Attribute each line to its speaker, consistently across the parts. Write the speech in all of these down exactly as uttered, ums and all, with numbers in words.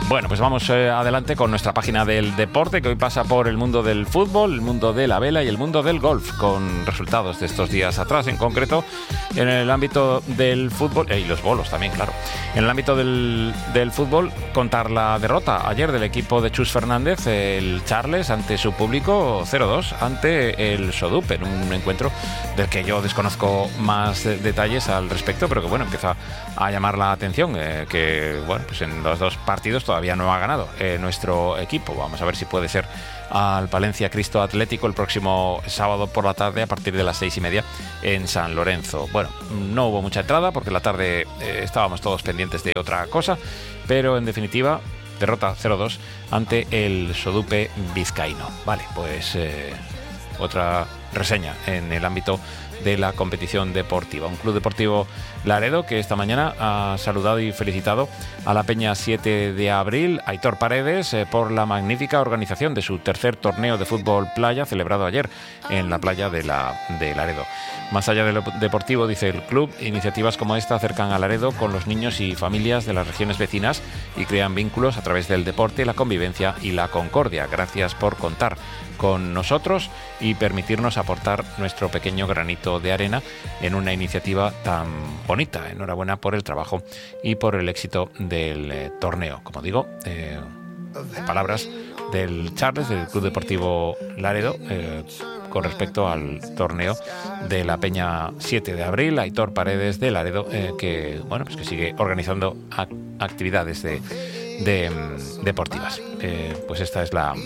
Speaker 1: Bueno, pues vamos eh, adelante con nuestra página del deporte, que hoy pasa por el mundo del fútbol, el mundo de la vela y el mundo del golf, con resultados de estos días atrás, en concreto en el ámbito del fútbol, eh, y los bolos también, claro. En el ámbito del, del fútbol, contar la derrota ayer del equipo de Chus Fernández, el Charles, ante su público, cero dos, ante el Sodup, en un encuentro del que yo desconozco más eh, detalles al respecto, pero que bueno, empieza a llamar la atención, eh, que bueno, pues en los dos partidos todavía no ha ganado eh, nuestro equipo. Vamos a ver si puede ser al Palencia Cristo Atlético el próximo sábado por la tarde a partir de las seis y media en San Lorenzo. Bueno, no hubo mucha entrada porque la tarde eh, estábamos todos pendientes de otra cosa, pero en definitiva derrota cero dos ante el Sodupe vizcaíno. Vale, pues eh, otra reseña en el ámbito de la competición deportiva. Un club deportivo Laredo que esta mañana ha saludado y felicitado a la Peña siete de abril, Aitor Paredes, eh, por la magnífica organización de su tercer torneo de fútbol playa celebrado ayer en la playa de, la, de Laredo. Más allá de lo deportivo, dice el club, iniciativas como esta acercan a Laredo con los niños y familias de las regiones vecinas y crean vínculos a través del deporte, la convivencia y la concordia. Gracias por contar con nosotros y permitirnos aportar nuestro pequeño granito de arena en una iniciativa tan bonita. Enhorabuena por el trabajo y por el éxito del eh, torneo. Como digo, eh, palabras del Charles, del Club Deportivo Laredo, eh, con respecto al torneo de la Peña siete de abril, Aitor Paredes de Laredo, eh, que bueno, pues que sigue organizando ac- actividades de, de, um, deportivas. Eh, pues esta es la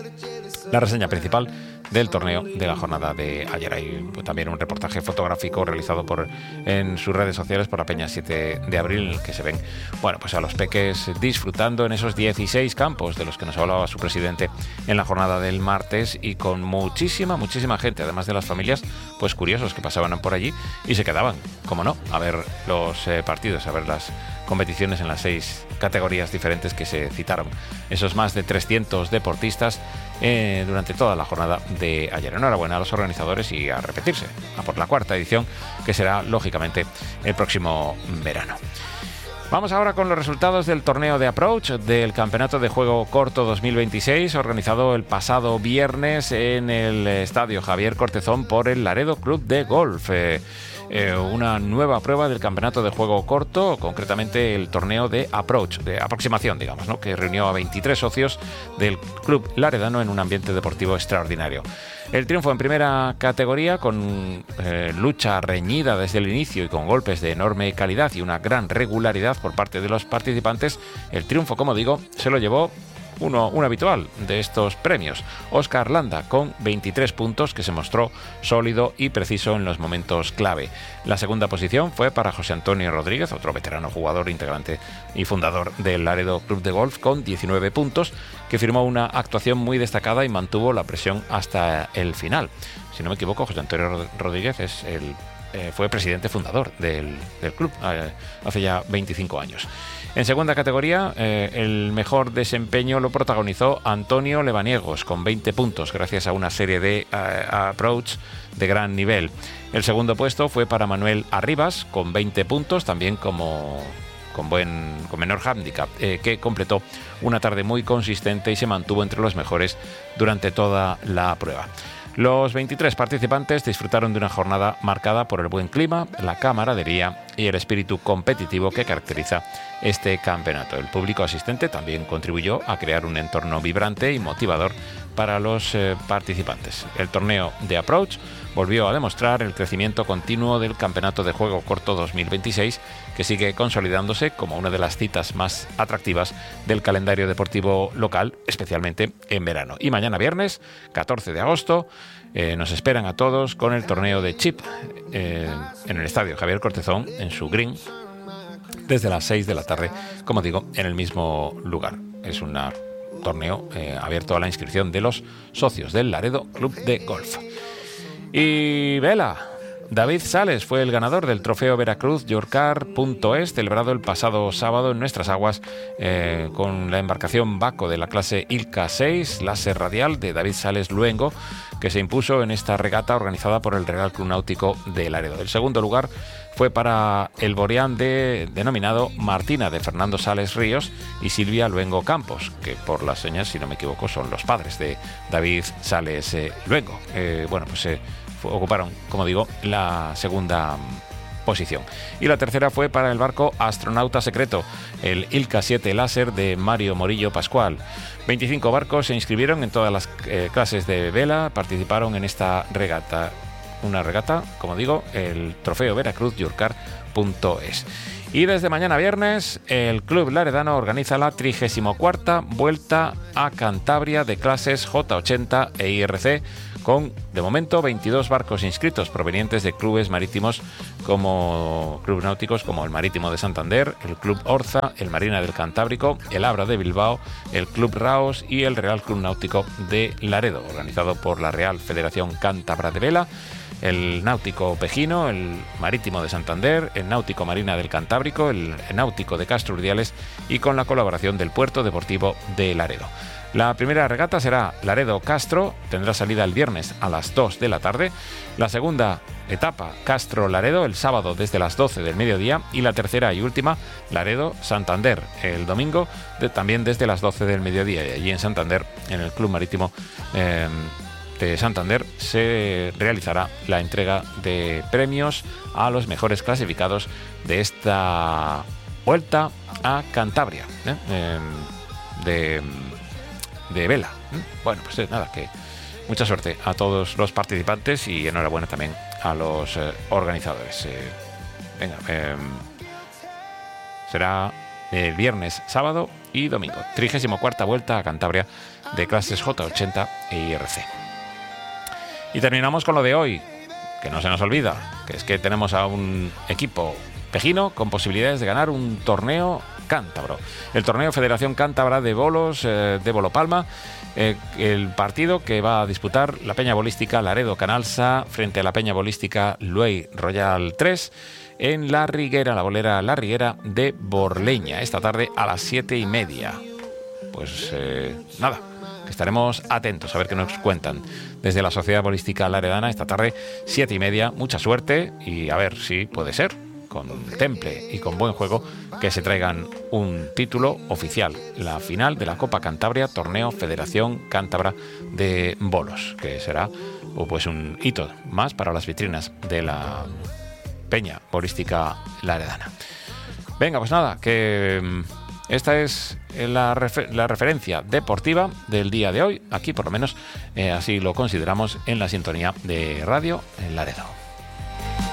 Speaker 1: La reseña principal del torneo de la jornada de ayer. Hay también un reportaje fotográfico realizado por en sus redes sociales por la Peña siete de abril, en el que se ven, bueno, pues a los peques disfrutando en esos dieciséis campos de los que nos hablaba su presidente en la jornada del martes, y con muchísima, muchísima gente, además de las familias, pues curiosos que pasaban por allí y se quedaban, como no, a ver los eh, partidos, a ver las competiciones en las seis categorías diferentes que se citaron. Esos más de trescientos deportistas eh, durante toda la jornada de ayer. Enhorabuena a los organizadores y a repetirse, a por la cuarta edición, que será lógicamente el próximo verano. Vamos ahora con los resultados del torneo de Approach del Campeonato de Juego Corto dos mil veintiséis, organizado el pasado viernes en el Estadio Javier Cortezón por el Laredo Club de Golf. Eh, Eh, una nueva prueba del campeonato de juego corto, concretamente el torneo de Approach, de aproximación, digamos, ¿no?, que reunió a veintitrés socios del club laredano en un ambiente deportivo extraordinario. El triunfo en primera categoría, con eh, lucha reñida desde el inicio y con golpes de enorme calidad y una gran regularidad por parte de los participantes, el triunfo, como digo, se lo llevó Uno, un habitual de estos premios, Óscar Landa, con veintitrés puntos, que se mostró sólido y preciso en los momentos clave. La segunda posición fue para José Antonio Rodríguez, otro veterano jugador, integrante y fundador del Laredo Club de Golf, con diecinueve puntos, que firmó una actuación muy destacada y mantuvo la presión hasta el final. Si no me equivoco, José Antonio Rodríguez es el, eh, fue presidente fundador del, del club eh, hace ya veinticinco años. En segunda categoría, eh, el mejor desempeño lo protagonizó Antonio Levaniegos, con veinte puntos, gracias a una serie de uh, approach de gran nivel. El segundo puesto fue para Manuel Arribas, con veinte puntos, también como con buen con menor hándicap, eh, que completó una tarde muy consistente y se mantuvo entre los mejores durante toda la prueba. Los veintitrés participantes disfrutaron de una jornada marcada por el buen clima, la camaradería y el espíritu competitivo que caracteriza este campeonato. El público asistente también contribuyó a crear un entorno vibrante y motivador para los eh, participantes. El torneo de Approach volvió a demostrar el crecimiento continuo del Campeonato de Juego Corto dos mil veintiséis, que sigue consolidándose como una de las citas más atractivas del calendario deportivo local, especialmente en verano. Y mañana viernes, catorce de agosto, eh, nos esperan a todos con el torneo de Chip eh, en el Estadio Javier Cortezón, en su green, desde las seis de la tarde, como digo, en el mismo lugar. Es un torneo eh, abierto a la inscripción de los socios del Laredo Club de Golf. Y vela, David Sales fue el ganador del trofeo Veracruz Yorcar punto es, celebrado el pasado sábado en nuestras aguas eh, con la embarcación Baco de la clase Ilka seis, láser radial de David Sales Luengo, que se impuso en esta regata organizada por el Real Club Náutico de Laredo. El segundo lugar fue para el boreán de, denominado Martina, de Fernando Sales Ríos y Silvia Luengo Campos, que por las señas, si no me equivoco, son los padres de David Sales eh, Luengo. Eh, bueno, pues eh, ocuparon, como digo, la segunda posición. Y la tercera fue para el barco Astronauta Secreto, el Ilka siete Láser de Mario Morillo Pascual. veinticinco barcos se inscribieron en todas las eh, clases de vela, participaron en esta regata. Una regata, como digo, el trofeo Veracruz Yurcar punto es. Y desde mañana viernes, el Club Laredano organiza la trigésima cuarta Vuelta a Cantabria de clases J ochenta e I R C, con, de momento, veintidós barcos inscritos provenientes de clubes marítimos como clubes náuticos como el Marítimo de Santander, el Club Orza, el Marina del Cantábrico, el Abra de Bilbao, el Club Raos y el Real Club Náutico de Laredo, organizado por la Real Federación Cántabra de Vela, el Náutico Pejino, el Marítimo de Santander, el Náutico Marina del Cantábrico, el Náutico de Castro Urdiales y con la colaboración del Puerto Deportivo de Laredo. La primera regata será Laredo-Castro, tendrá salida el viernes a las dos de la tarde. La segunda etapa, Castro-Laredo, el sábado desde las doce del mediodía. Y la tercera y última, Laredo-Santander, el domingo de, también desde las doce del mediodía. Y allí en Santander, en el Club Marítimo eh, de Santander, se realizará la entrega de premios a los mejores clasificados de esta Vuelta a Cantabria, ¿eh? Eh, de... de vela. Bueno, pues eh, nada, que mucha suerte a todos los participantes y enhorabuena también a los eh, organizadores. Eh, venga, eh, será el viernes, sábado y domingo. trigésima cuarta Vuelta a Cantabria de clases J ochenta e I R C. Y terminamos con lo de hoy, que no se nos olvida, que es que tenemos a un equipo pejino con posibilidades de ganar un torneo cántabro. El torneo Federación Cántabra de Bolos eh, de Bolopalma, eh, el partido que va a disputar la Peña Bolística Laredo Canalsa frente a la Peña Bolística Luey Royal tres en la Riguera, la bolera La Riguera de Borleña, esta tarde a las siete y media. Pues eh, nada, que estaremos atentos a ver qué nos cuentan desde la Sociedad Bolística Laredana esta tarde, siete y media. Mucha suerte y a ver si puede ser con temple y con buen juego que se traigan un título oficial, la final de la Copa Cantabria, torneo Federación Cántabra de Bolos, que será pues un hito más para las vitrinas de la Peña Bolística Laredana. Venga, pues nada, que esta es la, refer- la referencia deportiva del día de hoy, aquí por lo menos eh, así lo consideramos en la sintonía de Radio en Laredo.